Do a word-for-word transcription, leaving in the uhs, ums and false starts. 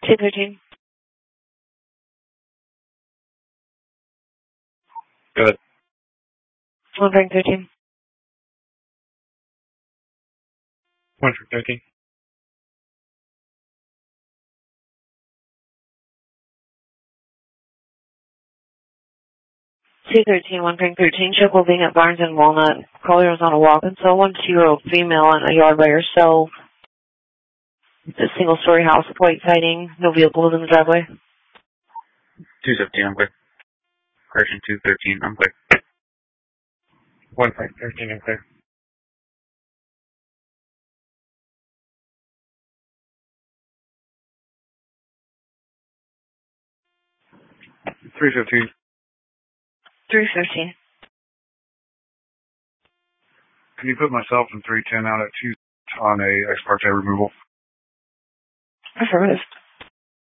two thirteen. Good. one Frank thirteen. one Frank thirteen. two thirteen, one Frank thirteen. Check well being at Barnes and Walnut. Caller was on a walk, and so one two-year-old female in a yard by herself. It's a single-story house with white siding. No vehicles in the driveway. two seventeen, I'm clear. Correction, two thirteen, I'm clear. one Frank thirteen, I'm clear. three fifteen. three fifteen. Can you put myself and three ten out at two on a ex parte removal? Affirmative.